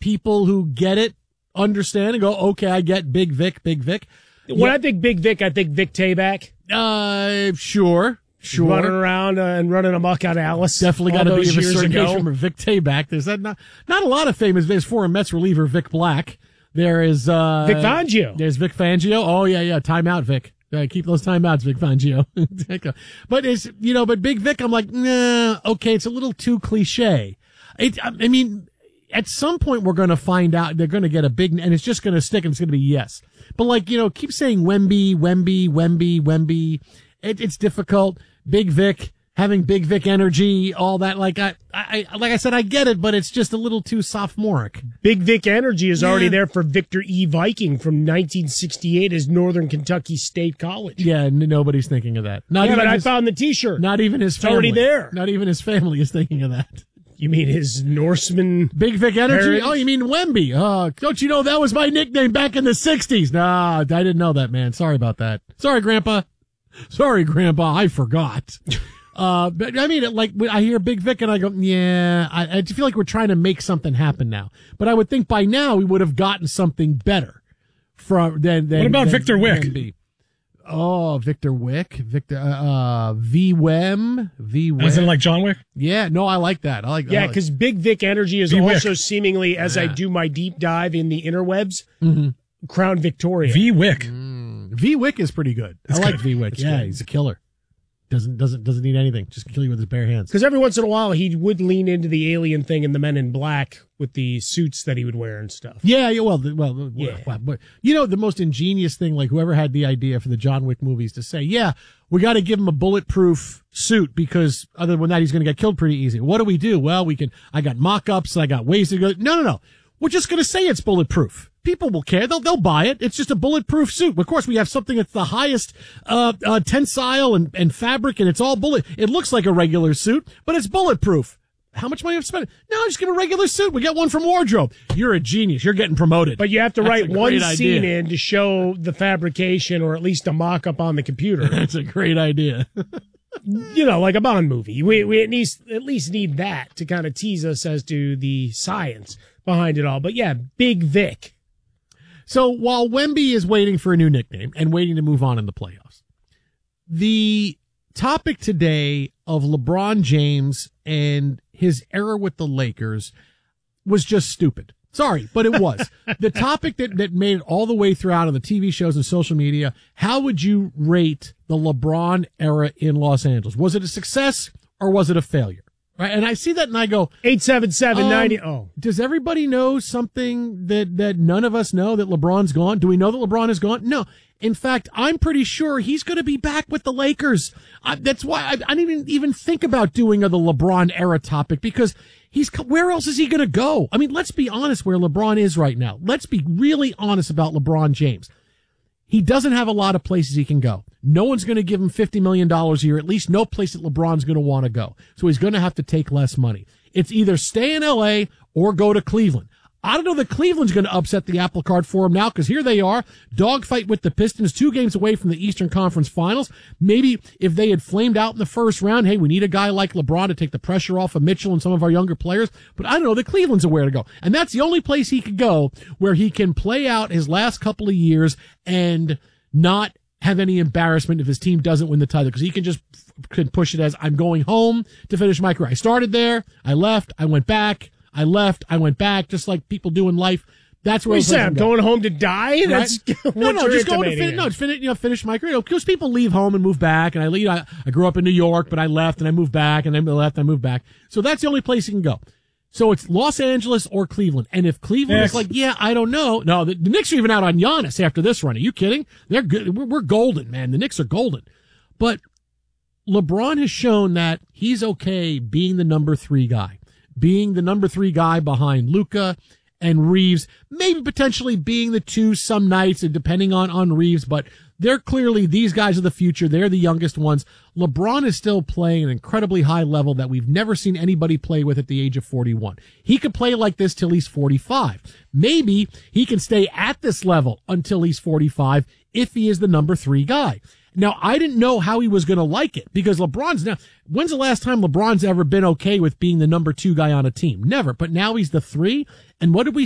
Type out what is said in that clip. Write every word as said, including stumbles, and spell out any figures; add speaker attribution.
Speaker 1: people who get it understand and go, okay, I get Big Vic, Big Vic.
Speaker 2: When yeah. I think Big Vic, I think Vic Tayback.
Speaker 1: Uh, sure. Sure.
Speaker 2: Running around uh, and running amok on Alice.
Speaker 1: Definitely got to be a
Speaker 2: years ago.
Speaker 1: from Vic Tayback. There's that not, not a lot of famous. There's former Mets reliever Vic Black. There is uh,
Speaker 2: Vic Fangio.
Speaker 1: There's Vic Fangio. Oh yeah, yeah. Timeout, Vic. Uh, keep those timeouts, Vic Fangio. But it's you know, but Big Vic, I'm like, nah. Okay, it's a little too cliche. It, I mean, at some point we're going to find out they're going to get a big, and it's just going to stick, and it's going to be yes. But like you know, keep saying Wemby, Wemby, Wemby, Wemby. It, it's difficult. Big Vic, having Big Vic energy, all that. Like I, I, like I said, I get it, but it's just a little too sophomoric.
Speaker 2: Big Vic energy is yeah. already there for Victor E. Viking from nineteen sixty-eight as Northern Kentucky State College.
Speaker 1: Yeah, n- nobody's thinking of that. Not
Speaker 2: yeah,
Speaker 1: even
Speaker 2: but
Speaker 1: his,
Speaker 2: I found the T-shirt.
Speaker 1: Not even his family.
Speaker 2: It's already there.
Speaker 1: Not even his family is thinking of that.
Speaker 2: You mean his Norseman?
Speaker 1: Big Vic energy?
Speaker 2: Heritage?
Speaker 1: Oh, you mean Wemby? Oh, don't you know that was my nickname back in the sixties? Nah, I didn't know that, man. Sorry about that. Sorry, Grandpa. Sorry, Grandpa, I forgot. uh, but I mean, like, I hear Big Vic and I go, yeah, I, I feel like we're trying to make something happen now. But I would think by now we would have gotten something better from than, than
Speaker 3: What about
Speaker 1: than,
Speaker 3: Victor Wick?
Speaker 1: Than oh, Victor Wick, Victor, uh, V. Wem, V. Wem.
Speaker 3: As in like John Wick?
Speaker 1: Yeah, no, I like that. I like that.
Speaker 2: Yeah, because like. Big Vic energy is
Speaker 3: V.
Speaker 2: also
Speaker 3: Wick.
Speaker 2: seemingly, as
Speaker 1: yeah.
Speaker 2: I do my deep dive in the interwebs,
Speaker 1: mm-hmm.
Speaker 2: Crown Victoria.
Speaker 3: V. Wick.
Speaker 1: Mm. V. Wick is pretty good.
Speaker 3: That's
Speaker 1: I like
Speaker 3: good.
Speaker 1: V. Wick.
Speaker 3: That's
Speaker 1: yeah,
Speaker 3: good.
Speaker 1: he's a killer. Doesn't doesn't doesn't need anything. Just kill you with his bare hands.
Speaker 2: Because every once in a while he would lean into the alien thing in the Men in Black with the suits that he would wear and stuff.
Speaker 1: Yeah, yeah. Well, the, well,
Speaker 2: Yeah.
Speaker 1: well, but you know the most ingenious thing, like whoever had the idea for the John Wick movies, to say, yeah, we got to give him a bulletproof suit because other than that he's going to get killed pretty easy. What do we do? Well, we can. I got mock-ups. I got ways to go. No, no, no. We're just going to say it's bulletproof. People will care. They'll they'll buy it. It's just a bulletproof suit. Of course, we have something that's the highest uh, uh tensile and, and fabric, and it's all bullet. It looks like a regular suit, but it's bulletproof. How much money have you spent? No, just give a regular suit. We got one from Wardrobe. You're a genius. You're getting promoted.
Speaker 2: But you have to
Speaker 1: That's
Speaker 2: write one scene
Speaker 1: idea.
Speaker 2: in to show the fabrication or at least a mock-up on the computer.
Speaker 1: That's a great idea.
Speaker 2: You know, like a Bond movie. We we at least at least need that to kind of tease us as to the science behind it all. But yeah, Big Vic.
Speaker 1: So while Wemby is waiting for a new nickname and waiting to move on in the playoffs, the topic today of LeBron James and his error with the Lakers was just stupid. Sorry, but it was. The topic that, that made it all the way throughout on the T V shows and social media, how would you rate the LeBron era in Los Angeles? Was it a success or was it a failure? Right, and I see that and I go,
Speaker 2: eight seven seven ninety.
Speaker 1: Um,
Speaker 2: oh.
Speaker 1: Does everybody know something that, that none of us know, that LeBron's gone? Do we know that LeBron is gone? No. In fact, I'm pretty sure he's going to be back with the Lakers. I, that's why I, I didn't even, even think about doing a, the LeBron era topic because he's, where else is he going to go? I mean, let's be honest where LeBron is right now. Let's be really honest about LeBron James. He doesn't have a lot of places he can go. No one's going to give him fifty million dollars a year, at least no place that LeBron's going to want to go. So he's going to have to take less money. It's either stay in L A or go to Cleveland. I don't know that Cleveland's going to upset the apple cart for him now because here they are, dogfight with the Pistons, two games away from the Eastern Conference Finals. Maybe if they had flamed out in the first round, hey, we need a guy like LeBron to take the pressure off of Mitchell and some of our younger players. But I don't know that Cleveland's aware to go. And that's the only place he could go where he can play out his last couple of years and not have any embarrassment if his team doesn't win the title because he can just can push it as I'm going home to finish my career. I started there, I left, I went back. I left, I went back, just like people do in life. That's where
Speaker 2: you say I'm going home to die.
Speaker 1: Right?
Speaker 2: That's
Speaker 1: no, no, just going to finish. No, finish, you know, finish my career. Because people leave home and move back, and I leave. I, I grew up in New York, but I left and I moved back, and I left and I moved back. So that's the only place you can go. So it's Los Angeles or Cleveland. And if Cleveland
Speaker 3: Yes.
Speaker 1: is like, yeah, I don't know. No, the, the Knicks are even out on Giannis after this run. Are you kidding? They're good. We're, we're golden, man. The Knicks are golden. But LeBron has shown that he's okay being the number three guy. Being the number three guy behind Luka and Reeves, maybe potentially being the two some nights, and depending on, on Reeves, but they're clearly, these guys are the future. They're the youngest ones. LeBron is still playing an incredibly high level that we've never seen anybody play with at the age of forty-one. He could play like this till he's forty-five. Maybe he can stay at this level until he's forty-five if he is the number three guy. Now, I didn't know how he was going to like it because LeBron's now, when's the last time LeBron's ever been okay with being the number two guy on a team? Never. But now he's the three. And what did we